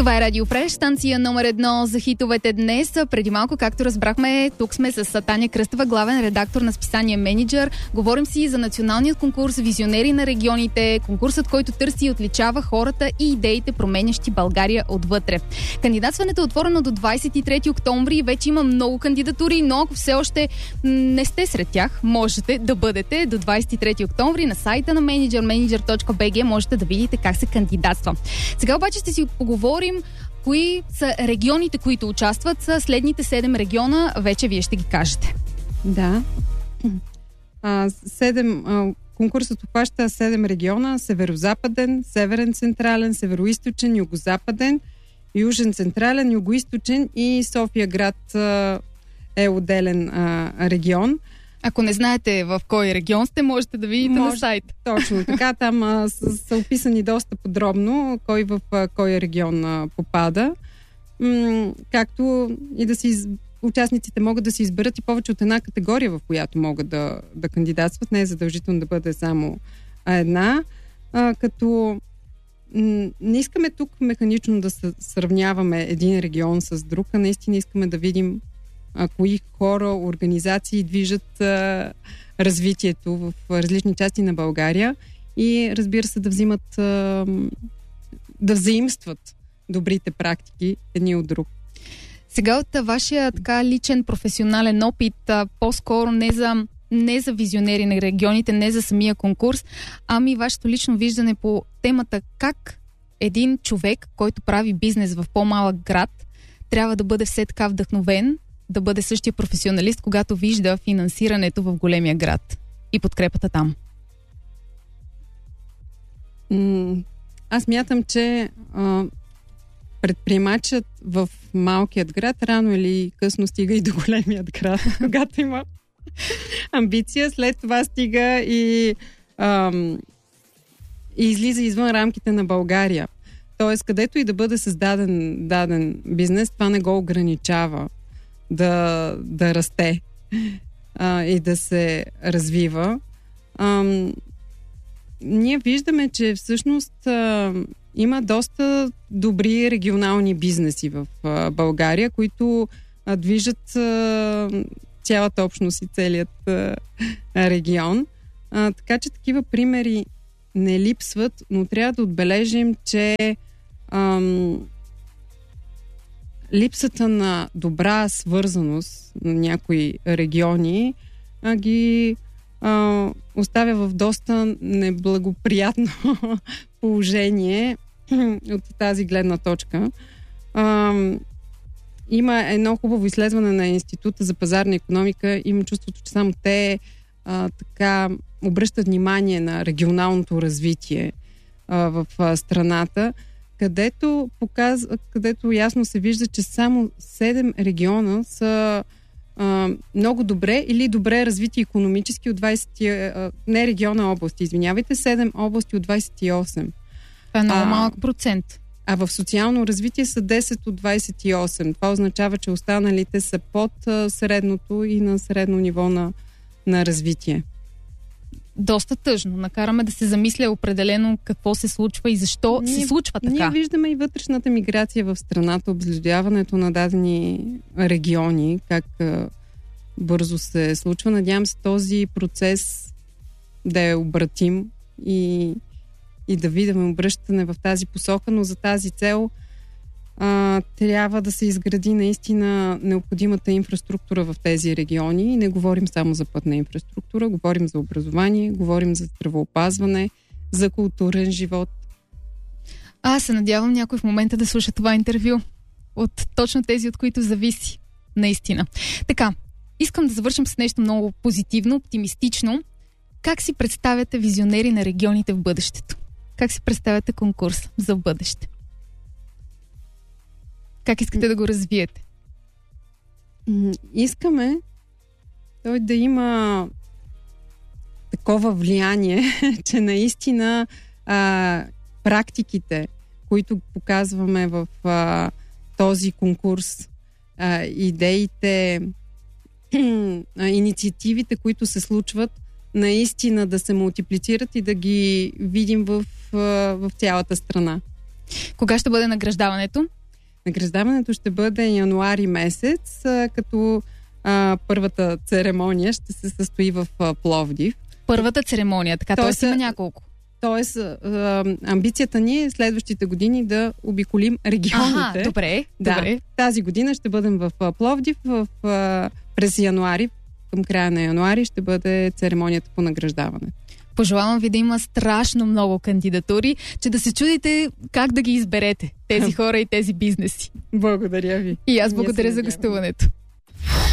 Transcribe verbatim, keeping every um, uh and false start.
Това е Радио Фреш, станция номер едно за хитовете днес. Преди малко, както разбрахме, тук сме с Таня Кръстева, главен редактор на списание Мениджър. Говорим си за националният конкурс Визионери на регионите, конкурсът, който търси и отличава хората и идеите, променящи България отвътре. Кандидатстването е отворено до двадесет и трети октомври. Вече има много кандидатури, но ако все още не сте сред тях, можете да бъдете до двадесет и трети октомври на сайта на Manager, manager точка би джи. Можете да видите как се кандидатства. Сега обаче ще си поговорим кои са регионите, които участват. Са следните седем региона. Вече вие ще ги кажете. Да. А, седем, а, конкурсът обхваща седем региона. Северо-западен, северен централен, северо-источен, юго-западен, южен централен, юго-источен и София град а, е отделен а, регион. Ако не знаете в кой регион сте, можете да видите Може, на сайт. Точно така. Там а, са, са описани доста подробно кой в а, кой регион а, попада. М- както и да си из... участниците могат да си изберат и повече от една категория, в която могат да, да кандидатстват. Не е задължително да бъде само една. А, като м- не искаме тук механично да сравняваме един регион с друг, а наистина искаме да видим а, кои хора, организации движат а, развитието в различни части на България и, разбира се, да взимат, а, да взаимстват добрите практики едни от друг. Сега от вашия така личен професионален опит, а, по-скоро не за, не за визионери на регионите, не за самия конкурс, ами вашето лично виждане по темата как един човек, който прави бизнес в по-малък град, трябва да бъде все така вдъхновен, да бъде същия професионалист, когато вижда финансирането в големия град и подкрепата там. Аз мятам, че а, предприемачът в малкият град рано или късно стига и до големият град, когато има амбиция, след това стига и, ам, и излиза извън рамките на България. Тоест, където и да бъде създаден даден бизнес, това не го ограничава да, да расте а, и да се развива. Ам, ние виждаме, че всъщност а, има доста добри регионални бизнеси в а, България, които а, движат а, цялата общност и целият а, регион. А, така че такива примери не липсват, но трябва да отбележим, че ам, липсата на добра свързаност на някои региони а, ги а, оставя в доста неблагоприятно положение от тази гледна точка. А, има едно хубаво изследване на Института за пазарна икономика. Имам чувството, че само те а, така обръщат внимание на регионалното развитие а, в а, страната, където, показва, където ясно се вижда, че само седем региона са а, много добре или добре развити икономически от двадесет, а, не региона, области, извинявайте, седем области от двадесет и осем. Това е много малък процент. А в социално развитие са десет от двадесет и осем. Това означава, че останалите са под а, средното и на средно ниво на, на развитие. Доста тъжно. Накараме да се замисля определено какво се случва и защо ние, се случва така. Ние виждаме и вътрешната миграция в страната, обезлюдяването на дадени региони, как а, бързо се случва. Надявам се този процес да е обратим и, и да видим обръщане в тази посока, но за тази цел а, трябва да се изгради наистина необходимата инфраструктура в тези региони. И не говорим само за пътна инфраструктура, говорим за образование, говорим за здравеопазване, за културен живот. Аз се надявам някой в момента да слуша това интервю от точно тези, от които зависи. Наистина. Така, искам да завършим с нещо много позитивно, оптимистично. Как си представяте визионери на регионите в бъдещето? Как си представяте конкурс за бъдеще? Как искате да го развиете? Искаме той да има такова влияние, че наистина а, практиките, които показваме в а, този конкурс, а, идеите, а, инициативите, които се случват, наистина да се мултиплицират и да ги видим в, в цялата страна. Кога ще бъде награждаването? Награждаването ще бъде януари месец, като а, първата церемония ще се състои в а, Пловдив. Първата церемония, така, т.е. има няколко. Тоест, а, амбицията ни е следващите години да обиколим регионите. Ага, добре, да, добре. Тази година ще бъдем в а, Пловдив, в, а, през януари, към края на януари ще бъде церемонията по награждаване. Пожелавам ви да има страшно много кандидатури, че да се чудите как да ги изберете, тези хора и тези бизнеси. Благодаря ви. И аз благодаря за гостуването.